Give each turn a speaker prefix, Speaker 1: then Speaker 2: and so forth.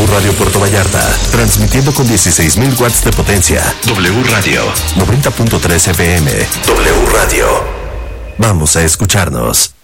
Speaker 1: Radio Puerto Vallarta, transmitiendo con 16,000 watts de potencia. W Radio, 90.3 FM. W Radio. Vamos a escucharnos.